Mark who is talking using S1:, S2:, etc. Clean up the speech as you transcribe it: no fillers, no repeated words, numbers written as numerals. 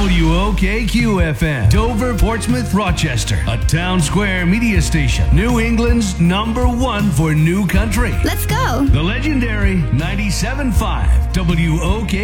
S1: WOKQ-FM, Dover, Portsmouth, Rochester, a Town Square media station. New England's #1 for new country.
S2: Let's go.
S1: The legendary 97.5 WOKQ.